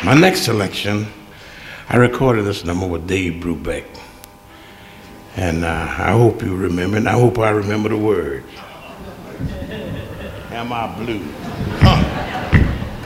My next selection, I recorded this number with Dave Brubeck. And I hope you remember, and I hope I remember the words. Am I blue? Huh.